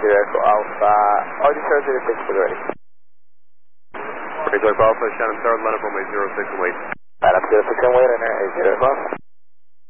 Echo Alpha, Audi 006 for ready. Particular Alpha, Shannon Third, line up runway 06 and wait. Line up 06 and wait, enter 80 Echo Alpha.